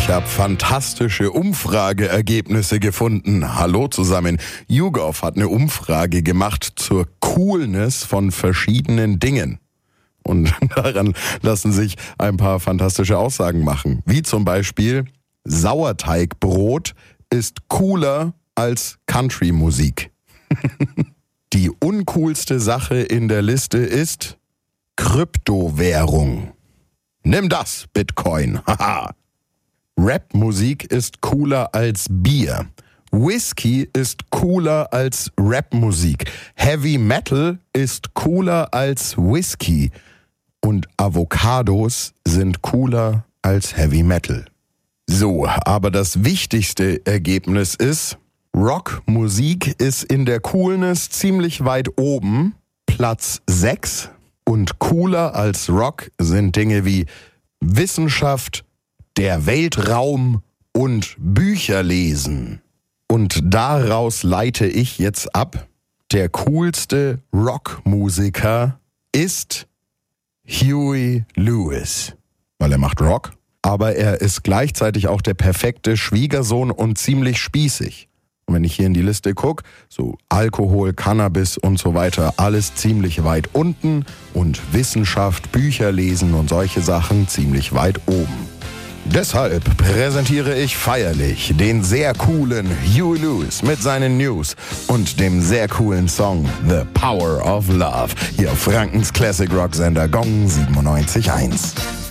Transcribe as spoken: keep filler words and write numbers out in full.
habe fantastische Umfrageergebnisse gefunden. Hallo zusammen. YouGov hat eine Umfrage gemacht zur Coolness von verschiedenen Dingen. Und daran lassen sich ein paar fantastische Aussagen machen. Wie zum Beispiel, Sauerteigbrot ist cooler als Country-Musik. Die uncoolste Sache in der Liste ist Kryptowährung. Nimm das, Bitcoin. Haha. Rap-Musik ist cooler als Bier. Whisky ist cooler als Rap-Musik. Heavy Metal ist cooler als Whisky. Und Avocados sind cooler als Heavy Metal. So, aber das wichtigste Ergebnis ist, Rockmusik ist in der Coolness ziemlich weit oben, Platz sechs. Und cooler als Rock sind Dinge wie Wissenschaft, der Weltraum und Bücher lesen. Und daraus leite ich jetzt ab, der coolste Rockmusiker ist Huey Lewis. Weil er macht Rock, aber er ist gleichzeitig auch der perfekte Schwiegersohn und ziemlich spießig. Und wenn ich hier in die Liste gucke, so Alkohol, Cannabis und so weiter, alles ziemlich weit unten und Wissenschaft, Bücher lesen und solche Sachen ziemlich weit oben. Deshalb präsentiere ich feierlich den sehr coolen Huey Lewis mit seinen News und dem sehr coolen Song The Power of Love hier auf Frankens Classic Rock Sender Gong siebenundneunzig Komma eins.